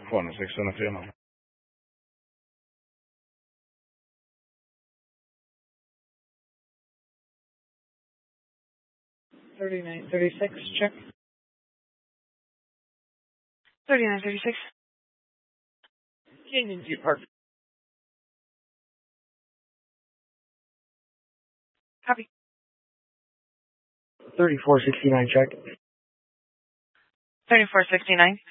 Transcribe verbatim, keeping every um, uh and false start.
Juan, sección estudiando. thirty-nine thirty-six, check. thirty-nine thirty-six. Canyon View Park. Copy. thirty-four sixty-nine, check. thirty-four sixty-nine.